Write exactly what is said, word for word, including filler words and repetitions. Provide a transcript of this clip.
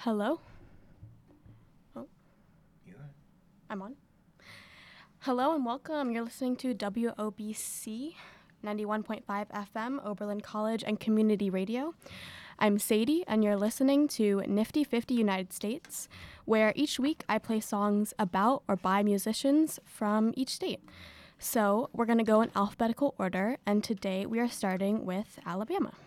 Hello? Oh, You I'm on. Hello and welcome. You're listening to W O B C ninety-one point five F M, Oberlin College and Community Radio. I'm Sadie, and you're listening to Nifty fifty United States, where each week I play songs about or by musicians from each state. So we're going to go in alphabetical order, and today we are starting with Alabama.